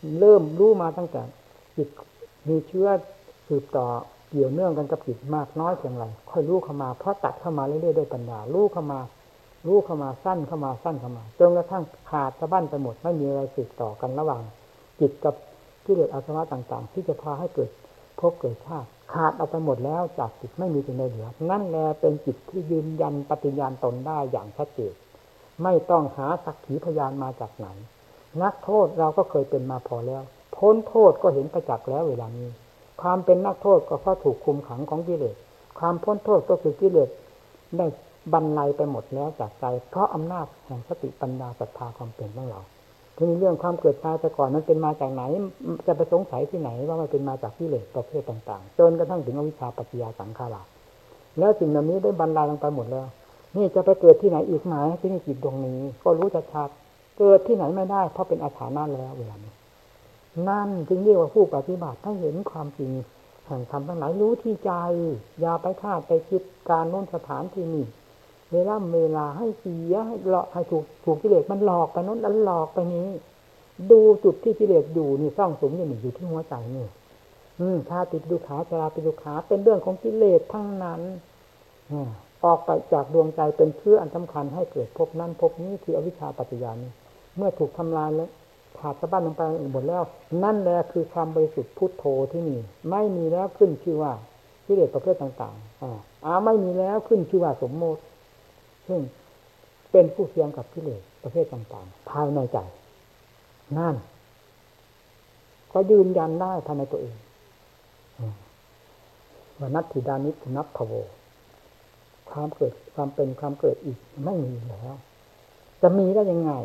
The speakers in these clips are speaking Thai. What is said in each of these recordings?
เริ่มรู้มาตั้งแต่จิตมีเชื้อสืบต่อเกี่ยวเนื่องกันกับจิตมากน้อยเพียงไรค่อยรู้เข้ามาเพราะตัดเข้ามาเรื่อยๆด้วยปัญญารู้เข้ามาสั้นเข้ามาจนกระทั่งขาดสะบั้นไปหมดไม่มีอะไรสืบต่อกันระหว่างจิตกับกิเลสอาสวะต่างๆที่จะพาให้เกิดภพเกิดชาติขาดเอาไปหมดแล้วจากจิตไม่มีสิ่งใดเหลือนั่นแหละเป็นจิตที่ยืนยันปฏิญาณตนได้อย่างชัดเจนไม่ต้องหาสักขีพยานมาจากไหนนักโทษเราก็เคยเป็นมาพอแล้วพ้นโทษก็เห็นประจักษ์แล้วเวลานี้ความเป็นนักโทษก็เพราะถูกคุมขังของกิเลสความพ้นโทษก็คือกิเลสได้บรรลัยไปหมดแล้วจากใจเพราะอำนาจแห่งสติปัญญาศรัทธาความเป็นของเราทีนี้เรื่องความเกิดตายแต่ก่อนนั้นเป็นมาจากไหนจะไปสงสัยที่ไหนว่ามันเป็นมาจากกิเลสประเภทต่างๆจนกระทั่งถึงอวิชชาปัจจยาสังขาราแล้วสิ่งเหล่านี้ได้บรรลัยลงไปหมดแล้วนี่จะไปเกิดที่ไหนอีกไหมที่นี่จิตดวงนี้ก็รู้ชัดๆเกิดที่ไหนไม่ได้เพราะเป็นอาถรรพ์นั่นแล้วเวลานี้นั่นจึงเรียกว่าผู้ปฏิบัติถ้าเห็นความจริงแห่งธรรมทั้งหลายรู้ที่ใจอย่าไปคาดไปคิดการโน้นสถานที่นี่เวลาให้เสียให้หลอกให้ถูกกิเลสมันหลอกไปโน้นแล้วหลอกไปนี้ดูจุดที่กิเลสอยู่นี่ซ่องสุมอยู่ที่หัวใจนี่ชาติปิดุขาชราปิดุขาเป็นเรื่องของกิเลสทั้งนั้นออกไปจากดวงใจเป็นเชื้ออันสำคัญให้เกิดภพนั้นภพนี้คืออวิชชาปัจจยานี้เมื่อถูกทำลายแล้วขาดสะบั้นลงไปหมดแล้วนั่นแหละคือความบริสุทธิ์พุทโธที่นี่ไม่มีแล้วขึ้นชื่อว่ากิเลสประเภทต่างๆไม่มีแล้วขึ้นชื่อว่าสมมติซึ่งเป็นผู้เคียงกับกิเลสประเภทต่างๆภายในใจนั่นก็ยืนยันได้ภายในตัวเองว่านัตถิดานินัพพโวความเกิดความเป็นความเกิดอีกไม่มีแล้วจะมีได้ยังไง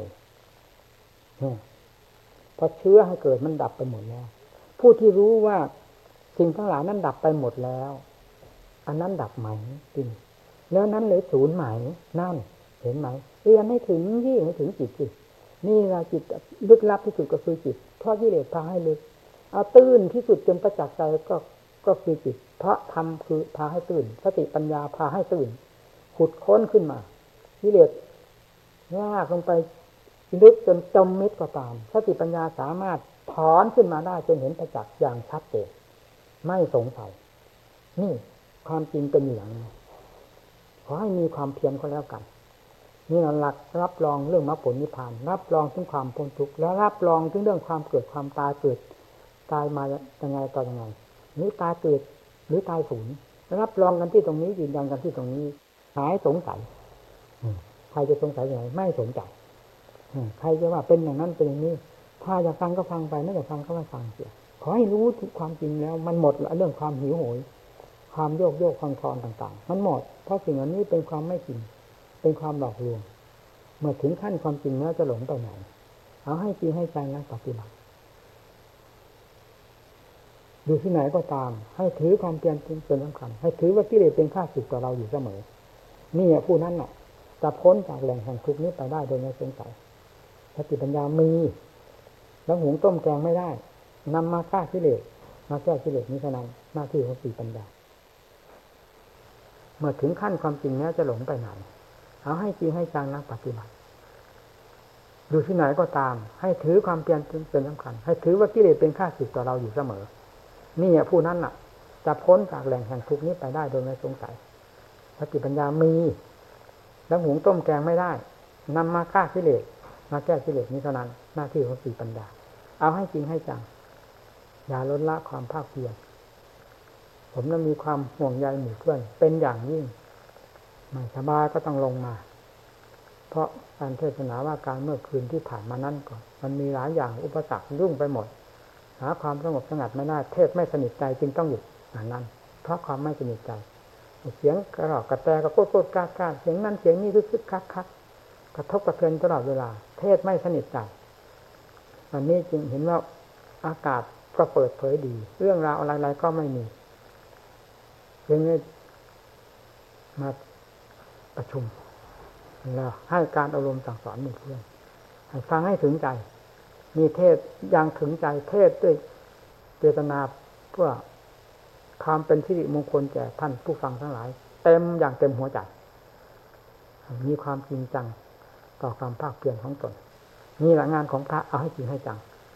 พอเชื้อให้เกิดมันดับไปหมดแล้วผู้ที่รู้ว่าสิ่งทั้งหลายนั้นดับไปหมดแล้วอันนั้นดับไหมจริงแล้วนั้นเลยศูนย์ไหมนั่นเห็นไหมเรียนให้ถึงที่ให้ถึงจิตสินี่ละจิตลึกลับที่สุดก็คือจิตเพราะกิเลสพาให้ลึกเอาตื้นที่สุดจนประจักษ์ใจก็คือจิตเพราะธรรมคือพาให้ตื่นสติปัญญาพาให้ตื่นขุดค้นขึ้นมากิเลสลากลงไปลึกจนจมมิดก็ตามสติปัญญาสามารถถอนขึ้นมาได้จนเห็นประจักษ์อย่างชัดเจนไม่สงสัยนี่ความจริงเป็นอย่างนี้ขอให้มีความเพียรก็แล้วกันนี่หลักรับรองเรื่องมรรคผลนิพพานรับรองถึงความพ้นทุกข์และรับรองถึงเรื่องความเกิดความตายเกิดตายมายังไงต่อยังไงหรือตายเกิดหรือตายสูญรับรองกันที่ตรงนี้ยืนยันกันที่ตรงนี้หายสงสัยใครจะสงสัยอย่างไรไม่สนใจใครจะว่าเป็นอย่างนั้นเป็นอย่างนี้ถ้าอยากฟังก็ฟังไปไม่อยากฟังก็ไม่ฟังเสียขอให้รู้ทุกความจริงแล้วมันหมดเรื่องความหิวโหยความโยกคลอนต่างๆมันหมดเพราะสิ่งเหล่านี้เป็นความไม่จริงเป็นความหลอกลวงเมื่อถึงขั้นความจริงแล้วจะหลงไปไหนเอาให้จริงให้ใจนะปฏิบัติอยู่ที่ไหนก็ตามให้ถือความเพียรเป็นสำคัญให้ถือว่ากิเลสเป็นข้าศึกต่อเราอยู่เสมอนี่ผู้นั้นน่ะจะพ้นจากแหล่งแห่งทุกข์นี้ไปได้โดยไม่สงสัยสติปัญญามีแล้วหุงต้มแกงไม่ได้นำมาฆ่ากิเลสมาแก้กิเลสนี้เท่านั้นหน้าที่ของสติปัญญาเมื่อถึงขั้นความจริงแล้วจะหลงไปไหนเอาให้จริงให้จังนักปฏิบัติอยู่ที่ไหนก็ตามให้ถือความเพียรเป็นสำคัญให้ถือว่ากิเลสเป็นข้าศึกต่อเราอยู่เสมอนี่ผู้นั้นน่ะจะพ้นจากแหล่งแห่งทุกข์นี้ไปได้โดยไม่สงสัยสติปัญญามีแล้วหุงต้มแกงไม่ได้นำมาฆ่ากิเลสมาแก้กิเลสนี้เท่านั้นหน้าที่ของสติปัญญาเอาให้จริงให้จังอย่าลดละความภาคเพียรผมนั้นมีความห่วงใยหมู่เพื่อนเป็นอย่างยิ่งไม่สบายก็ต้องลงมาเพราะการเทศนาว่าการเมื่อคืนที่ผ่านมานั้นก่อนมันมีหลายอย่างอุปสรรคยุ่งไปหมดหาความสงบสงัดไม่ได้เทศไม่สนิทใจจึงต้องหยุดนั้นเพราะความไม่สนิทใจเสียงกระรอกกระแตก็โคตรกล้าเสียงนั้นเสียงนี้คึกคักกระทบกระเทือนตลอดเวลาเทศไม่สนิทใจวันนี้จึงเห็นว่าอากาศก็เปิดเผยดีเรื่องราวอะไรๆก็ไม่มีเรื่องนี้มาประชุมแล้วให้การอบรมสั่งสอนหมู่เพื่อนให้ฟังให้ถึงใจมีเทศอย่างถึงใจเทศด้วยเจตนาเพื่อความเป็นสิริมงคลแก่ท่านผู้ฟังทั้งหลายเต็มอย่างเต็มหัวใจมีความจริงจังต่อความภาคเพียรของตนนี่แหละงานของพระเอาให้จริงให้จัง